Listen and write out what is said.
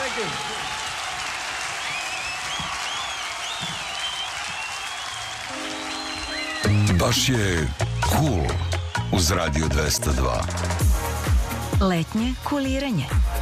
Baš je cool uz Radio 202. Letnje kuliranje.